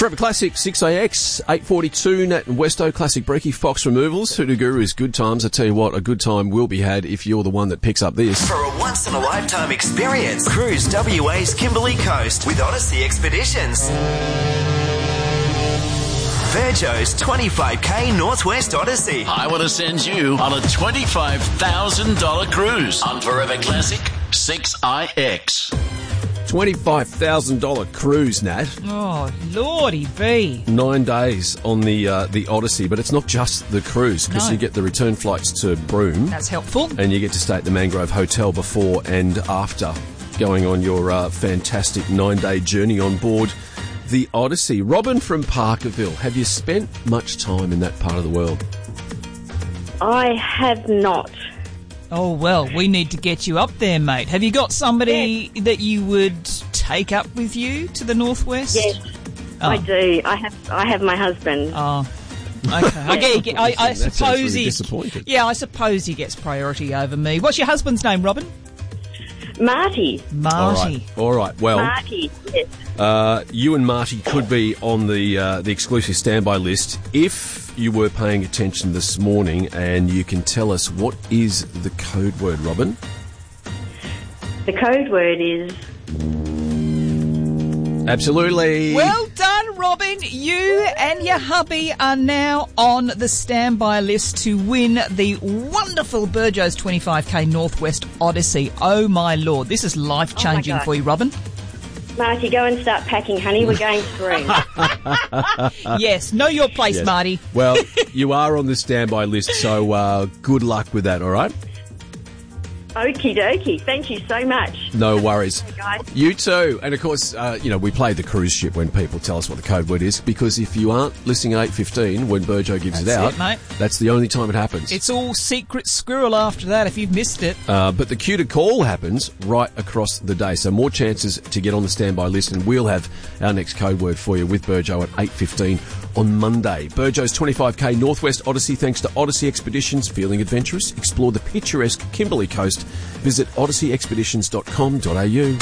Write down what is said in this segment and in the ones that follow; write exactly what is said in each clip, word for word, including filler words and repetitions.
Forever Classic, six A X, eight forty-two, Nat and Westo, Classic Breaky, Fox Removals, Hoodoo Guru's Good Times. I tell you what, a good time will be had if you're the one that picks up this. For a once-in-a-lifetime experience, cruise W A's Kimberley Coast with Odyssey Expeditions. Virgo's twenty-five K Northwest Odyssey. I want to send you on a twenty-five thousand dollars cruise on Forever Classic, six I X. twenty-five thousand dollars cruise, Nat. Oh, lordy vee. Nine days on the uh, the Odyssey, but it's not just the cruise, because No. you get the return flights to Broome. That's helpful. And you get to stay at the Mangrove Hotel before and after going on your uh, fantastic nine-day journey on board the Odyssey. Robin from Parkerville, have you spent much time in that part of the world? I have not. Oh, well, we need to get you up there, mate. Have you got somebody Yes. that you would take up with you to the northwest? Yes, Oh. I do. I have. I have my husband. Oh, okay. I, get, get, I, I That sounds suppose really he. disappointed. Yeah, I suppose he gets priority over me. What's your husband's name, Robin? Marty. All Marty. right, all right. Well, Marty. Yes. uh, you and Marty could be on the uh, the exclusive standby list if you were paying attention this morning, and you can tell us what is the code word, Robin. The code word is Absolutely. Well done, Robin. You and your hubby are now on the standby list to win the wonderful Burjo's twenty-five K Northwest Odyssey. Oh, my Lord. This is life-changing Oh, my God. for you, Robin. Marty. Go and start packing, honey. We're going through. Yes, know your place, Yes. Marty. Well, you are on the standby list, so uh, good luck with that, all right? Okie dokie. Thank you so much. No worries. Guys. You too. And of course, uh, you know, we play the cruise ship when people tell us what the code word is, because if you aren't listening at eight fifteen when Burjo gives That's it out, it, mate. that's the only time it happens. It's all secret squirrel after that if you've missed it. Uh, but the cue to call happens right across the day, so more chances to get on the standby list, and we'll have our next code word for you with Burjo at eight fifteen on Monday. Burjo's twenty-five K Northwest Odyssey, thanks to Odyssey Expeditions. Feeling adventurous? Explore the picturesque Kimberley Coast. Visit odyssey expeditions dot com dot a u.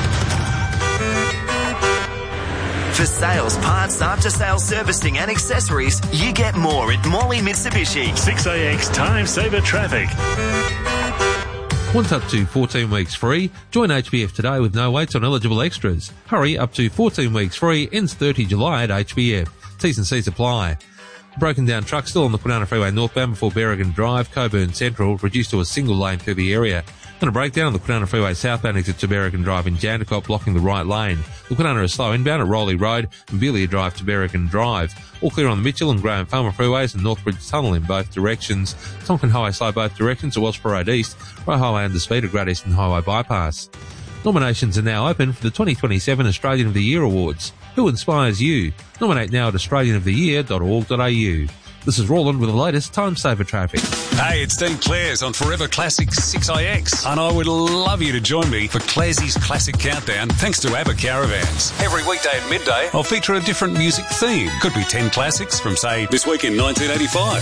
For sales, parts, after-sales servicing and accessories, you get more at Morley Mitsubishi. six A X Time Saver Traffic. Want up to fourteen weeks free? Join H B F today with no waits on eligible extras. Hurry, up to fourteen weeks free, ends thirtieth of July at H B F. T's and C's apply. Broken down truck still on the Kwinana Freeway northbound before Berrigan Drive, Coburn Central, reduced to a single lane through the area. And a breakdown on the Kwinana Freeway southbound exit to Berrigan Drive in Jandakot, blocking the right lane. The Kwinana is slow inbound at Rowley Road and Belia Drive to Berrigan Drive. All clear on the Mitchell and Graham Farmer freeways and Northbridge Tunnel in both directions. Tonkin Highway slow both directions to Wellsborough Road East, Roe Highway under speed at Great Eastern Highway bypass. Nominations are now open for the twenty twenty-seven Australian of the Year Awards. Who inspires you? Nominate now at australian of the year dot org dot a u. This is Roland with the latest Time Saver Traffic. Hey, it's Dean Clares on Forever Classic six I X, and I would love you to join me for Clares's Classic Countdown, thanks to ABBA Caravans. Every weekday at midday, I'll feature a different music theme. Could be ten classics from, say, this week in nineteen eighty-five.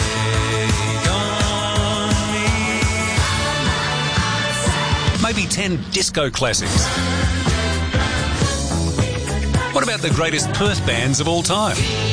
Maybe ten disco classics. What about the greatest Perth bands of all time?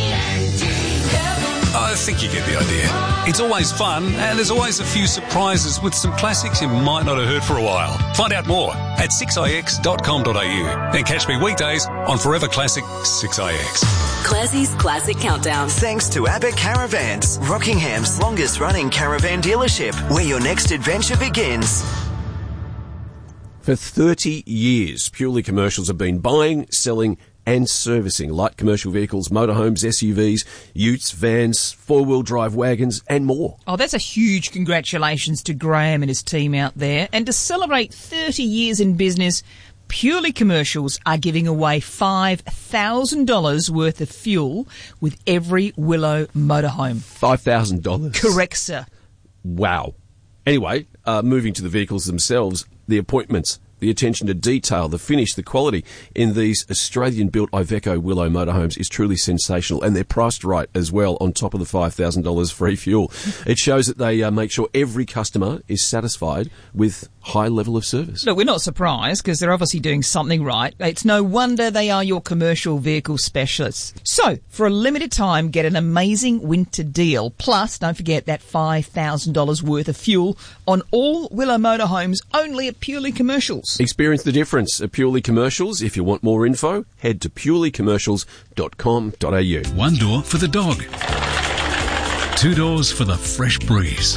I think you get the idea. It's always fun, and there's always a few surprises with some classics you might not have heard for a while. Find out more at six i x dot com dot a u. Then catch me weekdays on Forever Classic six I X. Classie's Classic Countdown. Thanks to ABBA Caravans, Rockingham's longest-running caravan dealership, where your next adventure begins. For thirty years, Purely Commercials have been buying, selling and servicing light commercial vehicles, motorhomes, S U Vs, utes, vans, four-wheel drive wagons and more. Oh, that's a huge congratulations to Graham and his team out there. And to celebrate thirty years in business, Purely Commercials are giving away five thousand dollars worth of fuel with every Willow motorhome. five thousand dollars? Correct, sir. Wow. Anyway, uh, moving to the vehicles themselves, the appointments, the attention to detail, the finish, the quality in these Australian-built Iveco Willow motorhomes is truly sensational, and they're priced right as well on top of the five thousand dollars free fuel. It shows that they uh, make sure every customer is satisfied with high level of service. Look, we're not surprised because they're obviously doing something right. It's no wonder they are your commercial vehicle specialists. So, for a limited time, get an amazing winter deal. Plus, don't forget that five thousand dollars worth of fuel on all Willow Motorhomes only at Purely Commercials. Experience the difference at Purely Commercials. If you want more info, head to purely commercials dot com dot a u. One door for the dog. Two doors for the fresh breeze.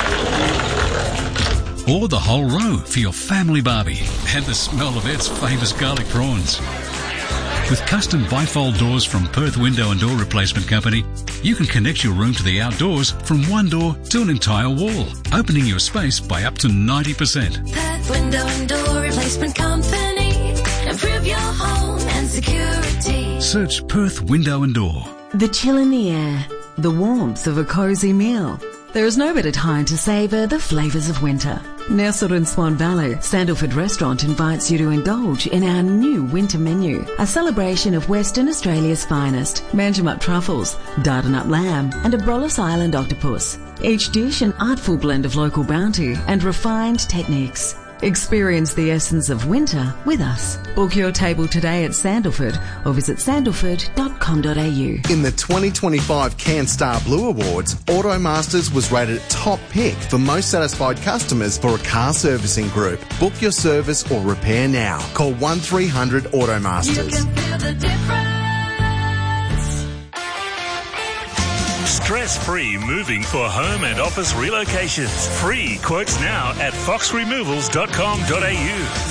Or the whole row for your family barbie and the smell of its famous garlic prawns. With custom bifold doors from Perth Window and Door Replacement Company, you can connect your room to the outdoors from one door to an entire wall, opening your space by up to ninety percent. Perth Window and Door Replacement Company. Improve your home and security. Search Perth Window and Door. The chill in the air, the warmth of a cosy meal. There is no better time to savour the flavours of winter. Nestled in Swan Valley, Sandalford Restaurant invites you to indulge in our new winter menu, a celebration of Western Australia's finest, Manjimup truffles, Dardanup lamb and a Brollis Island octopus. Each dish an artful blend of local bounty and refined techniques. Experience the essence of winter with us. Book your table today at Sandalford or visit sandalford dot com dot a u. In the twenty twenty-five CanStar Blue Awards, Automasters was rated top pick for most satisfied customers for a car servicing group. Book your service or repair now. Call one three hundred Automasters. You can feel the difference. Stress-free moving for home and office relocations. Free quotes now at fox removals dot com dot a u.